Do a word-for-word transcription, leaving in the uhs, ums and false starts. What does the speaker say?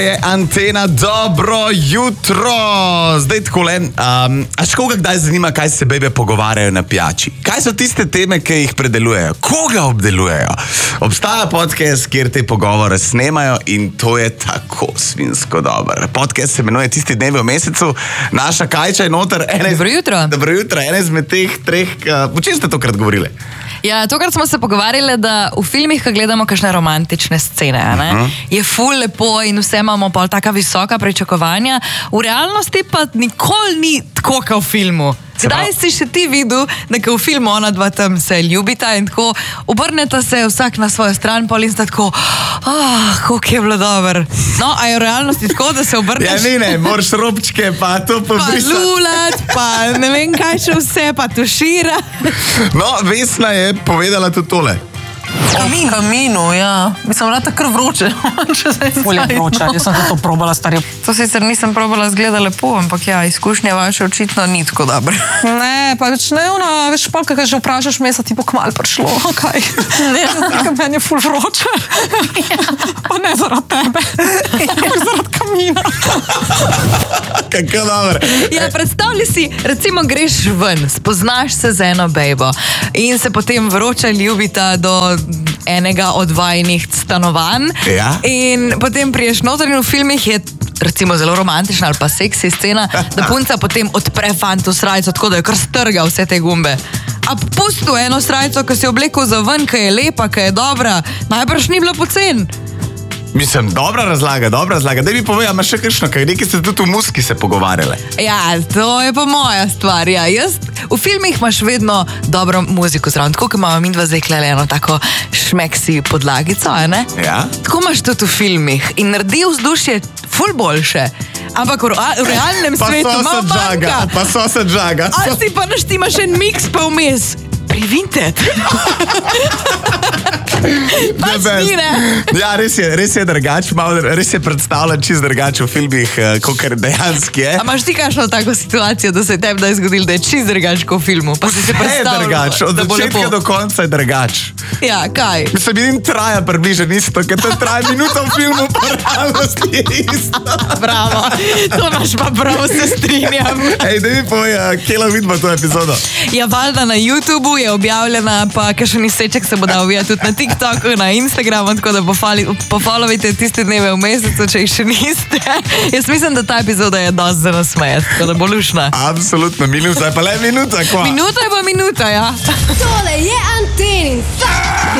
Je Antena, dobro jutro. Zdaj takole, um, a še koga kdaj zanima, kaj se bebe pogovarjajo na pijači? Kaj so tiste teme, ki jih predelujejo? Koga obdelujejo? Obstaja podcast, kjer te pogovore snemajo in to je tako svinsko dober. Podcast se imenuje Tisti dnevi v mesecu. Naša Kajča je noter. Ene, dobro jutro. Dobro jutro. Ene izmed teh treh, uh, o čem ste tokrat govorili? Ja, tokrat smo se pogovarjali, da v filmih, ko gledamo kakšne romantične scene, ne, uh -huh. je ful lepo in vse imamo pol taka visoka pričakovanja. V realnosti pa nikoli ni tako, kot v filmu. Kdaj si še ti videl, da ko v filmu ona dva tam se ljubita in tako obrneta se vsak na svojo stran, pol in sta tako, ah, koliko je bilo dober. No, a je v realnosti tako, da se obrneš? Ja, ni ne, moraš robčke, pa to pobrisati. Pa lulat, pa ne vem kaj še vse, pa tušira. No, Vesna je povedala tudi tole. Kamin. Kaminu, ja. Mislim, vrata kar vroče. Bolje vroče, jaz sem to probala, starja. To sicer nisem probala, zgleda lepo, ampak ja, izkušnja vaša očitno ni tako dobra. Ne, pa več ne, ona, veš, pa, kaj že vprašaš me, sa ti bo kmal prišlo, kaj? Ne, nekaj meni je ful vroče. Pa ne zaradi tebe, ampak zaradi kamina. Kako dobro. Ja, predstavljaj si, recimo greš ven, spoznaš se z eno bejbo in se potem vroče ljubita do enega od vajinih stanovanj. Ja. In potem priješ noter in v filmih je recimo zelo romantična ali pa seksi scena, da punca potem odpre fantu srajco, tako da je kar strga vse te gumbe. A pustu eno srajco, ki si oblekel za ven, ki je lepa, ki je dobra, najbrž ni bilo pocen. Mislim, dobra razlaga, dobra razlaga. Daj mi povej, a imaš še kakšno, kaj neki ste tudi v muski se pogovarjali. Ja, to je pa moja stvar, ja. Jaz, v filmih imaš vedno dobro muziko zraven, tako, ko imamo mi dva zdaj klele eno tako šmeksi podlagico, a ne? Ja. Tako imaš tudi v filmih in naredi vzdušje ful boljše. Ampak v, v realnem pa svetu so malo se džaga, manjka. pa so se džaga. A si pa naštimaš en miks pa vmes. Privintet. Pač ni, ne? Ja, res je, res je drugač, malo, res je predstavljen čist drugač v filmih, kot dejansko je. A imaš ti kakšno tako situacijo, da se je tebi daj zgodilo, da je čist drugač kot v filmu? Pa si se Je predstavljal, drugač, od da bo začetka lepo. do konca je drugač. Ja, kaj? Mislim, jim traja približno isto, ker to traja minuto v filmu, pa realnosti je isto. Bravo, to imaš pa prav, se strinjam. Ej, da mi povej, kje la vidimo to epizodo? Ja, valjda na YouTubu je objavljena, pa kakšen izseček se bo dal videti tudi na TikToku, na Instagramu, tako da pofollowajte Tiste dneve v mesecu, če jih še niste. Jaz mislim, da ta epizoda je dosti za nasmejati, tako da bo lušna. Absolutno, minuta je pa le minuta, kva? Minuta je pa minuta, ja. Tole je Antenin